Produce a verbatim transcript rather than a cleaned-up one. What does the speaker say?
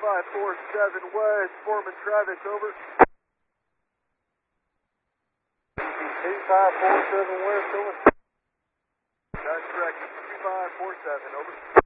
five four seven West, Foreman Travis, over. two five four seven West, over. That's correct, two five four seven, over.